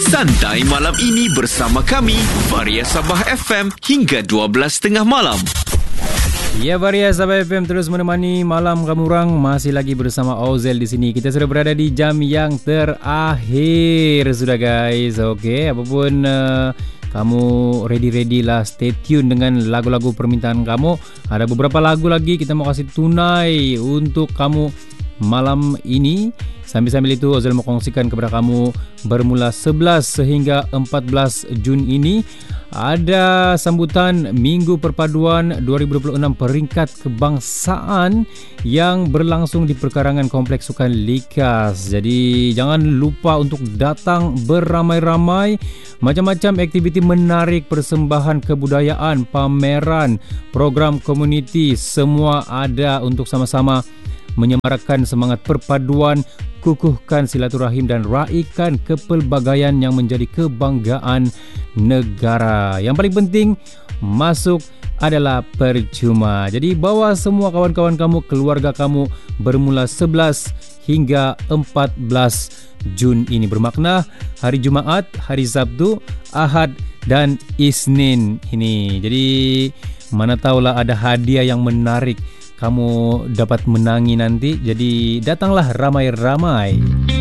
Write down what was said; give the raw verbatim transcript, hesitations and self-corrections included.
Santai malam ini bersama kami, Varia Sabah F M hingga dua belas tiga puluh malam. Ya, Varia Sabah F M terus menemani malam kamu orang. Masih lagi bersama Ozel di sini. Kita sudah berada di jam yang terakhir sudah, guys. Okey, apapun uh, kamu ready-ready lah, stay tune dengan lagu-lagu permintaan kamu. Ada beberapa lagu lagi kita mau kasih tunai untuk kamu malam ini. Sambil-sambil itu Ozel mau kongsikan kepada kamu, bermula sebelas sehingga empat belas Jun ini ada sambutan Minggu Perpaduan dua ribu dua puluh enam Peringkat Kebangsaan yang berlangsung di Perkarangan Kompleks Sukan Likas. Jadi jangan lupa untuk datang beramai-ramai. Macam-macam aktiviti menarik, persembahan kebudayaan, pameran, program komuniti, semua ada untuk sama-sama menyemarakkan semangat perpaduan, kukuhkan silaturahim dan raikan kepelbagaian yang menjadi kebanggaan negara. Yang paling penting, masuk adalah percuma. Jadi bawa semua kawan-kawan kamu, keluarga kamu, bermula sebelas hingga empat belas Jun ini. Bermakna hari Jumaat, hari Sabtu, Ahad dan Isnin ini. Jadi mana tahulah ada hadiah yang menarik kamu dapat menangi nanti. Jadi datanglah ramai-ramai.